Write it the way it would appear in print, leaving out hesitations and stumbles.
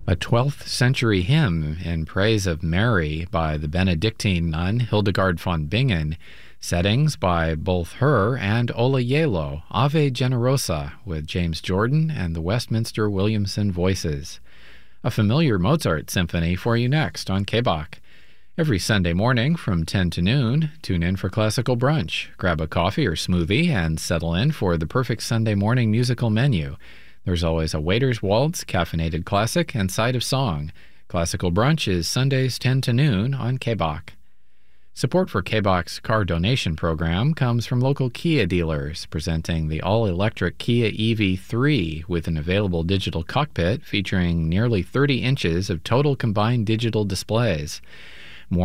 A 12th century hymn in praise of Mary by the Benedictine nun Hildegard von Bingen, settings by both her and Ola Yelo, Ave Generosa, with James Jordan and the Westminster Williamson Voices. A familiar Mozart symphony for you next on KBOK. Every Sunday morning from 10 to noon, tune in for Classical Brunch. Grab a coffee or smoothie and settle in for the perfect Sunday morning musical menu. There's always a waiter's waltz, caffeinated classic, and side of song. Classical Brunch is Sundays 10 to noon on KBOK. Support for KBOK's car donation program comes from local Kia dealers, presenting the all-electric Kia EV3 with an available digital cockpit featuring nearly 30 inches of total combined digital displays.